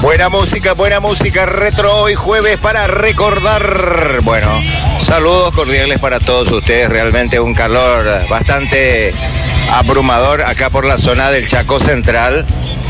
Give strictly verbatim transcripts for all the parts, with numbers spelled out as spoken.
Buena música, buena música retro hoy jueves para recordar. Bueno, saludos cordiales para todos ustedes. Realmente un calor bastante abrumador acá por la zona del Chaco Central.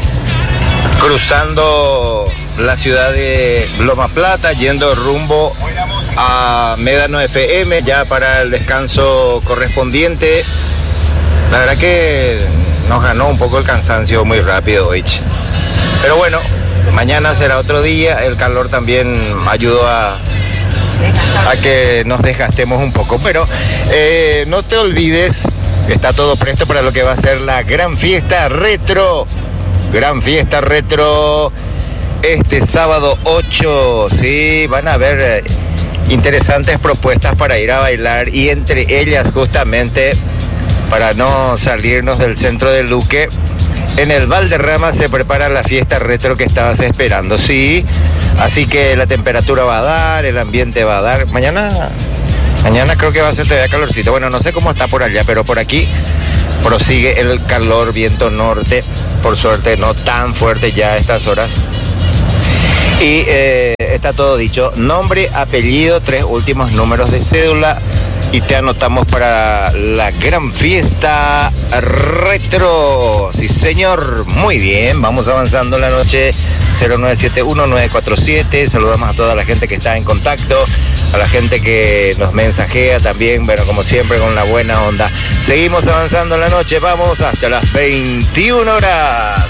Cruzando la ciudad de Loma Plata, yendo rumbo a Médano F M, ya para el descanso correspondiente. La verdad que nos ganó un poco el cansancio muy rápido hoy. Pero bueno, mañana será otro día. El calor también ayudó a, a que nos desgastemos un poco. Pero eh, no te olvides que está todo presto para lo que va a ser la gran fiesta retro. Gran fiesta retro este sábado ocho. Sí, van a haber eh, interesantes propuestas para ir a bailar. Y entre ellas justamente, para no salirnos del centro de Luque, en el Valderrama se prepara la fiesta retro que estabas esperando, sí. Así que la temperatura va a dar, el ambiente va a dar. Mañana, mañana creo que va a ser todavía calorcito. Bueno, no sé cómo está por allá, pero por aquí prosigue el calor, viento norte. Por suerte no tan fuerte ya a estas horas. Y eh, está todo dicho. Nombre, apellido, tres últimos números de cédula. Y te anotamos para la gran fiesta retro. Sí, señor. Muy bien, vamos avanzando en la noche. Cero nueve siete uno nueve cuatro siete. Saludamos a toda la gente que está en contacto, a la gente que nos mensajea también, bueno, como siempre, con la buena onda. Seguimos avanzando en la noche, vamos hasta las veintiuna horas.